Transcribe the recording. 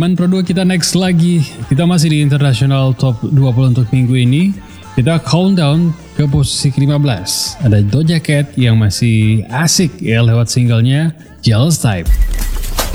teman-teman, Pro 2 kita next lagi. Kita masih di International Top 20 untuk minggu ini. Kita countdown ke posisi ke-15. Ada Doja Cat yang masih asik ya lewat singlenya Jealous Type.